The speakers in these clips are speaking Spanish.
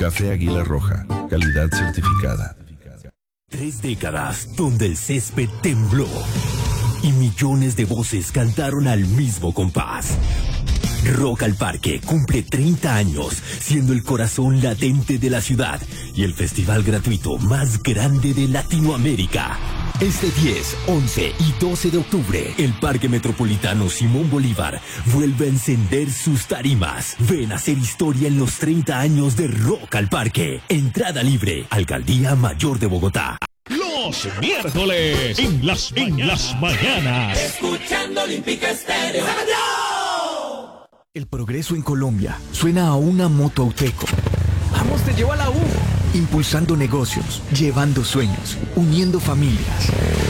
Café Águila Roja, calidad certificada. 3 décadas donde el césped tembló y millones de voces cantaron al mismo compás. Rock al Parque cumple 30 años, siendo el corazón latente de la ciudad y el festival gratuito más grande de Latinoamérica. Este 10, 11 y 12 de octubre, el Parque Metropolitano Simón Bolívar vuelve a encender sus tarimas. Ven a hacer historia en los 30 años de Rock al Parque. Entrada libre, Alcaldía Mayor de Bogotá. Los miércoles en las mañanas. Escuchando Olímpica Estéreo. El progreso en Colombia suena a una moto Auteco. ¡Vamos, te llevo a la U! Impulsando negocios, llevando sueños, uniendo familias.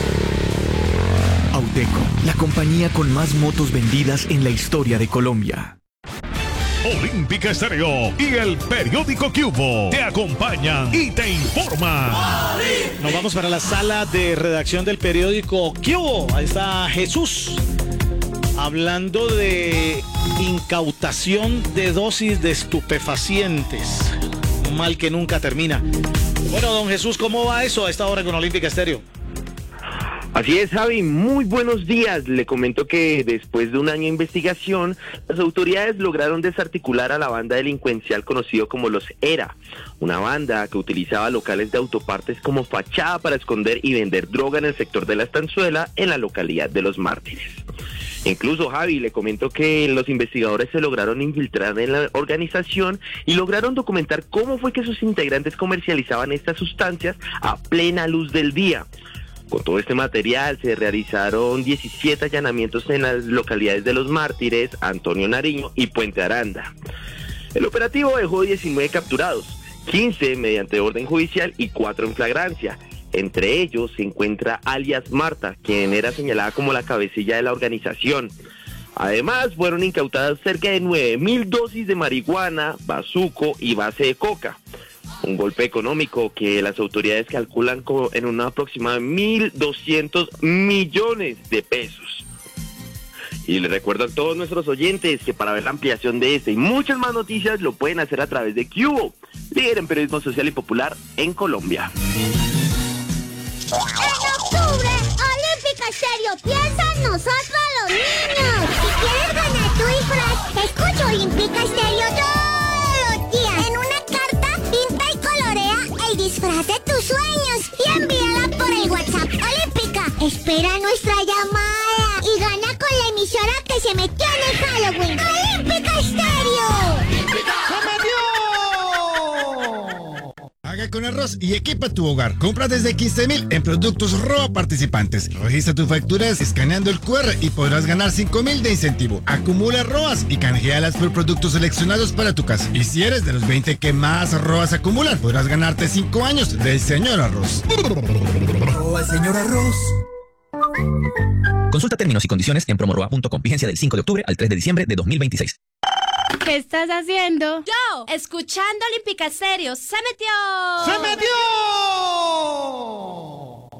Auteco, la compañía con más motos vendidas en la historia de Colombia. Olímpica Estéreo y el periódico Cubo te acompañan y te informan. Nos vamos para la sala de redacción del periódico Cubo. Ahí está Jesús hablando de incautación de dosis de estupefacientes. Un mal que nunca termina. Bueno, don Jesús, ¿cómo va eso a esta hora con Olímpica Estéreo? Así es, Javi, muy buenos días. Le comento que después de un año de investigación, las autoridades lograron desarticular a la banda delincuencial conocido como los ERA, una banda que utilizaba locales de autopartes como fachada para esconder y vender droga en el sector de la Estanzuela, en la localidad de Los Mártires. Incluso, Javi, le comento que los investigadores se lograron infiltrar en la organización y lograron documentar cómo fue que sus integrantes comercializaban estas sustancias a plena luz del día. Con todo este material se realizaron 17 allanamientos en las localidades de Los Mártires, Antonio Nariño y Puente Aranda. El operativo dejó 19 capturados, 15 mediante orden judicial y 4 en flagrancia. Entre ellos se encuentra alias Marta, quien era señalada como la cabecilla de la organización. Además, fueron incautadas cerca de 9.000 dosis de marihuana, bazuco y base de coca. Un golpe económico que las autoridades calculan en un aproximado de 1.200 millones de pesos. Y les recuerdo a todos nuestros oyentes que para ver la ampliación de este y muchas más noticias lo pueden hacer a través de Cubo, líder en periodismo social y popular en Colombia. En octubre, Olímpica Estéreo piensa en nosotros los niños. Si quieres ganar tu disfraz, escucha Olímpica Estéreo todos los días. En una carta, pinta y colorea el disfraz de tus sueños y envíala por el WhatsApp Olímpica. Espera nuestra llamada y gana con la emisora que se metió en el Halloween. ¡Olímpica Estéreo! Haga con arroz y equipa tu hogar. Compra desde 15,000 en productos Roa participantes. Registra tus facturas escaneando el QR y podrás ganar 5,000 de incentivo. Acumula Roas y canjealas por productos seleccionados para tu casa. Y si eres de los 20 que más Roas acumulan, podrás ganarte 5 años del Señor Arroz. Roa, Señor Arroz. Consulta términos y condiciones en promoroa.com. Vigencia del 5 de octubre al 3 de diciembre de 2026. ¿Qué estás haciendo? Yo, escuchando Olímpica Estéreo. ¡Se metió! ¡Se metió!